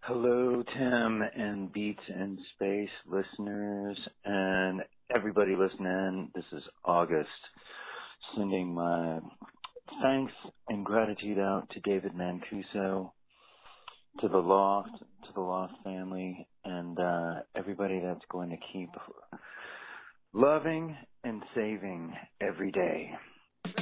Hello, Tim and Beats in Space listeners and everybody listening. This is August, sending my thanks and gratitude out to David Mancuso, to the Loft family, and everybody that's going to keep loving and saving every day.